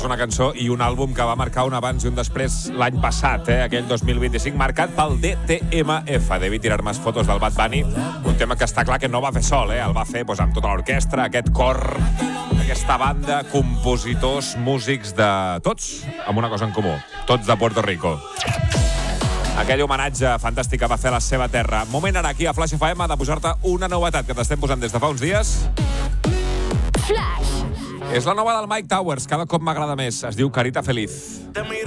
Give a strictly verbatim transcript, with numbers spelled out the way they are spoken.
una cançó i un àlbum que va marcar un abans i un després l'any passat, eh? Aquell dos mil vint-i-cinc, marcat pel D T M F. Debí tirar més fotos del Bad Bunny, un tema que està clar que no va fer sol, eh? El va fer doncs, amb tota l'orquestra, aquest cor, aquesta banda, compositors, músics de tots, amb una cosa en comú, tots de Puerto Rico. Aquell homenatge fantàstic que va fer a la seva terra. Moment ara aquí a Flash F M de posar-te una novetat que t'estem posant des de fa uns dies. Flash. És la nova del Mike Towers, cada cop m'agrada més. Es diu Carita Feliz.